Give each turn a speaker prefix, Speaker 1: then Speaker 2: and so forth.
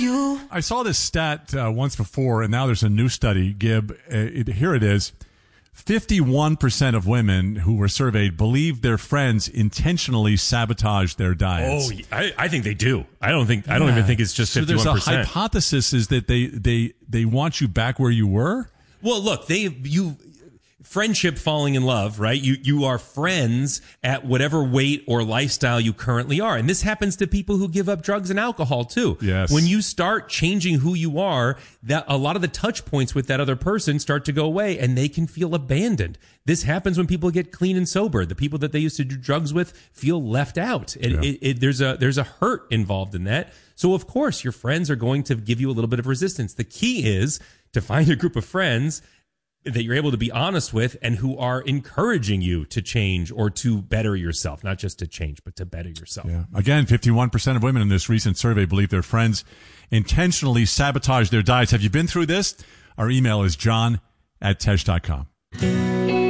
Speaker 1: you.
Speaker 2: I saw this stat once before, and now there's a new study, Gib. Here it is. 51% of women who were surveyed believe their friends intentionally sabotage their diets.
Speaker 3: Oh, I think they do. I don't even think it's just 51%.
Speaker 2: So there's a hypothesis is that they want you back where you were?
Speaker 3: Well, look, friendship falling in love, right? You are friends at whatever weight or lifestyle you currently are. And this happens to people who give up drugs and alcohol too.
Speaker 2: Yes.
Speaker 3: When you start changing who you are, that a lot of the touch points with that other person start to go away and they can feel abandoned. This happens when people get clean and sober. The people that they used to do drugs with feel left out. There's a hurt involved in that. So of course your friends are going to give you a little bit of resistance. The key is to find a group of friends that you're able to be honest with and who are encouraging you to change or to better yourself, not just to change, but to better yourself.
Speaker 2: Yeah. Again, 51% of women in this recent survey believe their friends intentionally sabotage their diets. Have you been through this? Our email is john@tesh.com.